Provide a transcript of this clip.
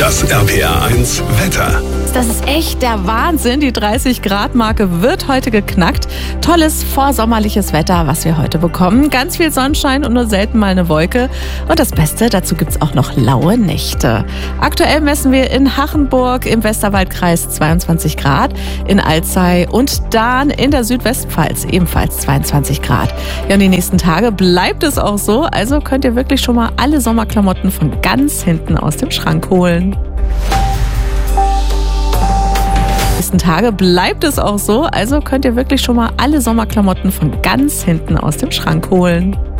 Das RPR1 Wetter. Das ist echt der Wahnsinn. Die 30-Grad-Marke wird heute geknackt. Tolles vorsommerliches Wetter, was wir heute bekommen. Ganz viel Sonnenschein und nur selten mal eine Wolke. Und das Beste, dazu gibt es auch noch laue Nächte. Aktuell messen wir in Hachenburg im Westerwaldkreis 22 Grad, in Alzey und Dahn in der Südwestpfalz ebenfalls 22 Grad. Ja, und die nächsten Tage bleibt es auch so. Also könnt ihr wirklich schon mal alle Sommerklamotten von ganz hinten aus dem Schrank holen. Tage bleibt es auch so, also könnt ihr wirklich schon mal alle Sommerklamotten von ganz hinten aus dem Schrank holen.